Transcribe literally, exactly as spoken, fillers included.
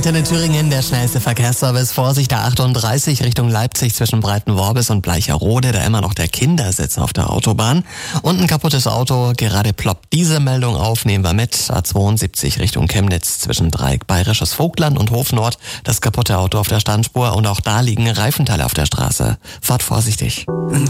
Antenne Thüringen, der schnellste Verkehrsservice. Vorsicht, der achtunddreißig Richtung Leipzig zwischen Breitenworbis und Bleicherode, da immer noch der Kindersitz auf der Autobahn. Und ein kaputtes Auto, gerade ploppt diese Meldung auf, nehmen wir mit. A zweiundsiebzig Richtung Chemnitz zwischen Dreieck Bayerisches Vogtland und Hofnord, das kaputte Auto auf der Standspur und auch da liegen Reifenteile auf der Straße. Fahrt vorsichtig.